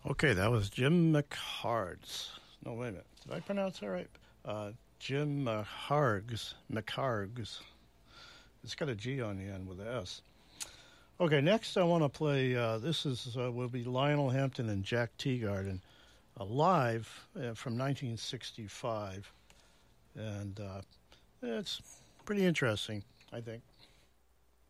Okay, that was Jim McHargs. No, wait a minute. Did I pronounce that right? Jim McHargs. It's got a G on the end with an S. Okay, next I want to play. This is will be Lionel Hampton and Jack Teagarden live from 1965, and it's pretty interesting, I think.